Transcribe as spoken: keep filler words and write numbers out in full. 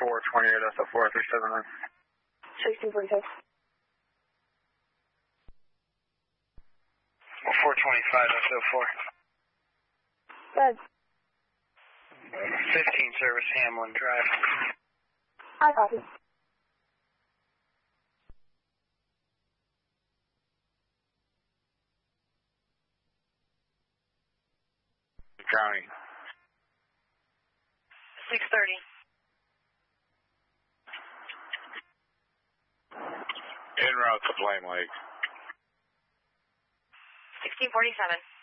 four twenty-eight S O four three seven nine. sixteen forty-six. four twenty-five S O four. Good. fifteen service Hamlin Drive. I copy. County. six thirty. En route to Flame Lake. sixteen forty-seven.